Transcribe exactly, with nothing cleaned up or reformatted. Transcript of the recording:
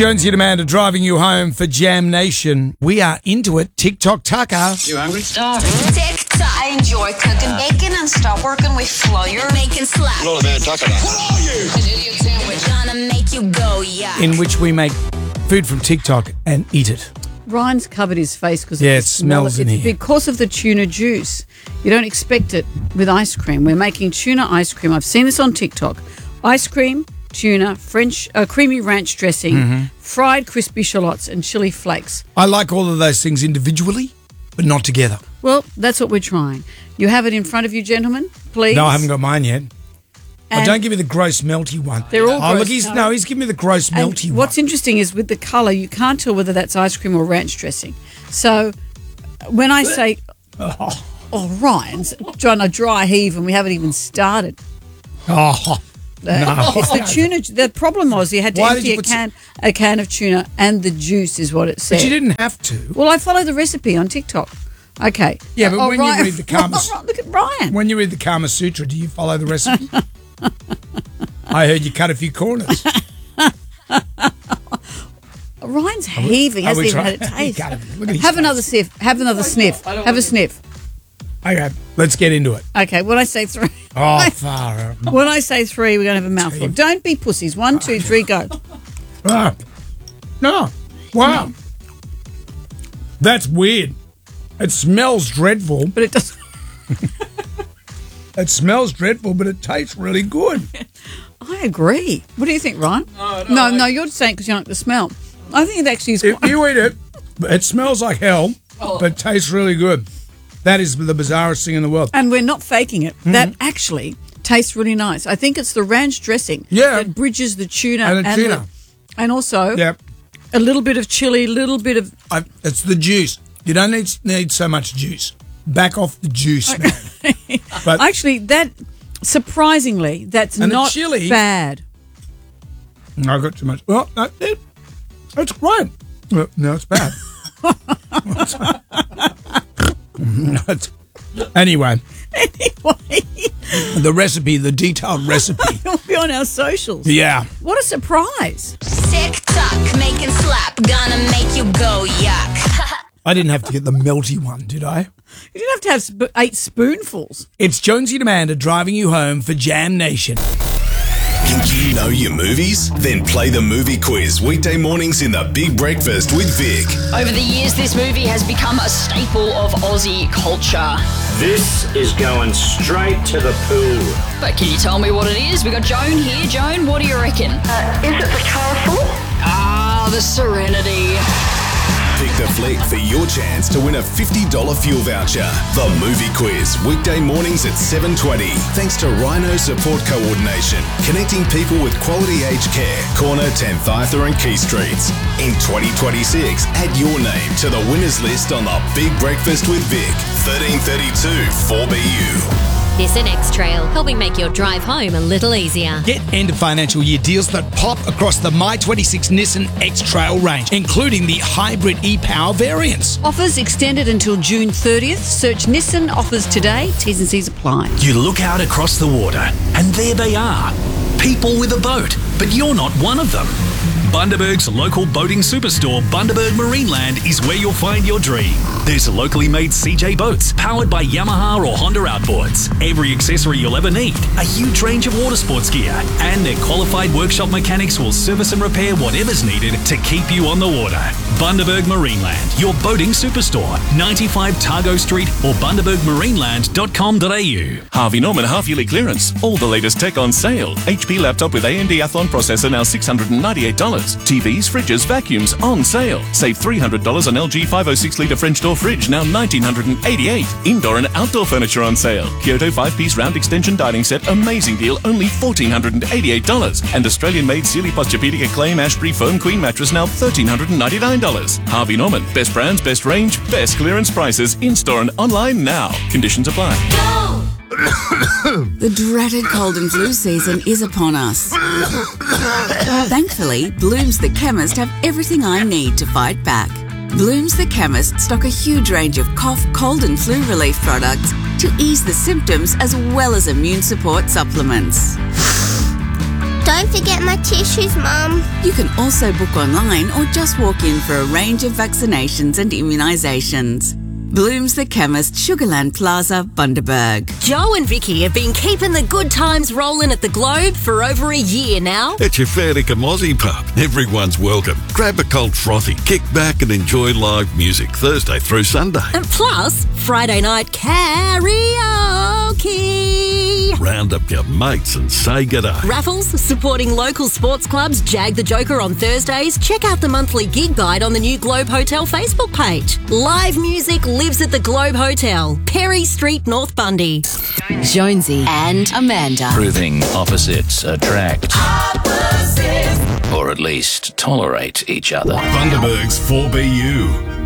Jonesy and Amanda driving you home for Jam Nation. We are into it. TikTok Tucker. You hungry? Stop. TikTok. I enjoy cooking bacon and stop working with flour. Making slap. Not a man Tucker. What are you? An idiot sandwich. Gonna make you go, yeah. In which we make food from TikTok and eat it. Ryan's covered his face because Yeah, of it the smell. smells in It's here. because of the tuna juice. You don't expect it with ice cream. We're making tuna ice cream. I've seen this on TikTok. Ice cream, tuna, French uh, creamy ranch dressing, Mm-hmm. fried crispy shallots, and chili flakes. I like all of those things individually, but not together. Well, that's what we're trying. You have it in front of you, gentlemen, please. No, I haven't got mine yet. Oh, And don't give me the gross melty one. They're all Oh, gross, look, he's, no. no, he's giving me the gross And melty one. what's interesting is with the colour, you can't tell whether that's ice cream or ranch dressing. So when I say, oh, Ryan's trying to dry heave and we haven't even started. Oh, no. It's the tuna. The problem was you had to Why did empty you a put can, a can of tuna and the juice is what it said. But you didn't have to. Well, I follow the recipe on TikTok. Okay. Yeah, but Oh, when you Ryan- read the Kama- Look at Ryan. When you read the Kama Sutra, do you follow the recipe? I heard you cut a few corners. Ryan's heaving. are Hasn't we even trying- had a taste. He got it. Look at his Have face. another sniff. Have another sniff. Have a sniff. Okay, let's get into it. Okay, when I say three. Oh, far out. When I say three, we're going to have a mouthful. Don't be pussies. One, two, three, go. Ah. No. Wow. That's weird. It smells dreadful. But it doesn't. It smells dreadful, but it tastes really good. I agree. What do you think, Ryan? No, no, no you're saying because you don't like the smell. I think it actually is If quite... you eat it, it smells like hell, but it tastes really good. That is the bizarrest thing in the world. And we're not faking it. That actually tastes really nice. I think it's the ranch dressing Yeah. that bridges the tuna. And the tuna. and also Yeah, a little bit of chili, a little bit of... I, it's the juice. You don't need need so much juice. Back off the juice, man. But Actually, that... Surprisingly, that's And the not chili- bad. I got too much. Well, no, it, it's great. Well, no, it's bad. No, it's- anyway, Anyway, the recipe, the detailed recipe. it'll be on our socials. Yeah. What a surprise. TikTok. Making slap. Gonna make you go, yuck. I didn't have to get the melty one, did I? You didn't have to have sp- eight spoonfuls. It's Jonesy and Amanda driving you home for Jam Nation. Think you know your movies? Then play the movie quiz weekday mornings in the Big Breakfast with Vic. Over the years, this movie has become a staple of Aussie culture. This is going straight to the pool. But can you tell me what it is? We got Joan here. Joan, what do you reckon? Is it the castle? Ah, the Serenity. Pick the flick for your chance to win a fifty dollars fuel voucher. The movie quiz weekday mornings at seven twenty. Thanks to Rhino Support Coordination, connecting people with quality aged care. Corner, tenth Arthur and Key Streets. In twenty twenty-six, add your name to the winners list on the Big Breakfast with Vic. thirteen thirty-two four B U. Nissan X-Trail, helping make your drive home a little easier. Get end of financial year deals that pop across the My twenty-six Nissan X-Trail range, including the hybrid e-Power variants. Offers extended until June thirtieth. Search Nissan offers today. T's and C's apply. You look out across the water, and there they are. People with a boat, but you're not one of them. Bundaberg's local boating superstore, Bundaberg Marineland, is where you'll find your dream. There's locally made C J boats powered by Yamaha or Honda outboards, every accessory you'll ever need, a huge range of water sports gear, and their qualified workshop mechanics will service and repair whatever's needed to keep you on the water. Bundaberg Marineland, your boating superstore, ninety-five Targo Street or bundaberg marineland dot com dot a u. Harvey Norman half-yearly clearance. All the latest tech on sale. H P laptop with A M D Athlon processor now six hundred ninety-eight dollars. T Vs, fridges, vacuums on sale. Save three hundred dollars on L G five oh six litre French door fridge, now one thousand nine hundred eighty-eight dollars. Indoor and outdoor furniture on sale. Kyoto five-piece round extension dining set, amazing deal, only one thousand four hundred eighty-eight dollars. And Australian-made Sealy Posturepedic Acclaim Ashbury Foam Queen mattress, now one thousand three hundred ninety-nine dollars. Harvey Norman, best brands, best range, best clearance prices, in-store and online now. Conditions apply. The dreaded cold and flu season is upon us. Thankfully, Blooms the Chemist have everything I need to fight back. Blooms the Chemist stock a huge range of cough, cold and flu relief products to ease the symptoms as well as immune support supplements. Don't forget my tissues, Mum. You can also book online or just walk in for a range of vaccinations and immunisations. Blooms the Chemist, Sugarland Plaza, Bundaberg. Joe and Vicky have been keeping the good times rolling at the Globe for over a year now. It's your fair dinkum Aussie pub. Everyone's welcome. Grab a cold frothy, kick back and enjoy live music Thursday through Sunday. And plus, Friday night karaoke. Round up your mates and say g'day. Raffles, supporting local sports clubs. Jag the Joker on Thursdays. Check out the monthly gig guide on the new Globe Hotel Facebook page. Live music lives at the Globe Hotel, Perry Street, North Bundy. Jonesy and Amanda. Proving opposites attract. Opposites. Or at least tolerate each other. Bundaberg's four B U.